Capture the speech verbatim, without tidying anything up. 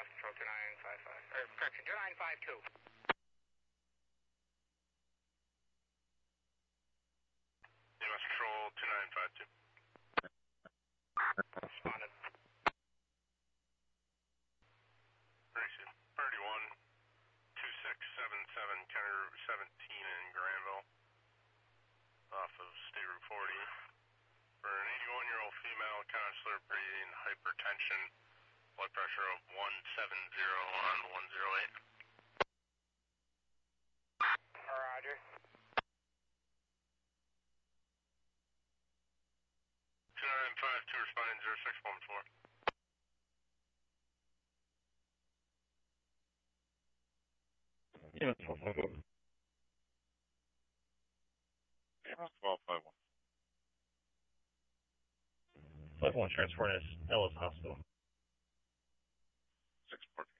Mass Control two nine five five, or correction, two nine five two. Mass Control two nine five two. Responded. thirty-one, two six seven seven, County Route seventeen in Granville, off of State Route forty, for an eighty-one-year-old female counselor breathing hypertension, blood pressure of one seventy on one oh eight. Roger. two nine five two responding zero six one four. Yeah, twelve five one. Yeah, twelve five one. five one transport is Ellis Hospital. Six four.